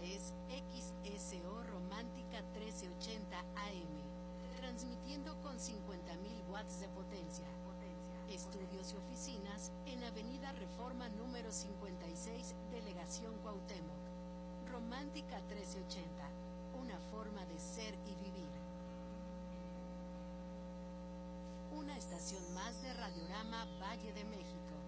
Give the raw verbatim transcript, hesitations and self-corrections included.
es X S O Romántica trece ochenta A M, transmitiendo con cincuenta mil watts de potencia. Estudios y oficinas en Avenida Reforma número cincuenta y seis, Delegación Cuauhtémoc. Romántica trece ochenta, una forma de ser y vivir. Una estación más de Radiorama Valle de México.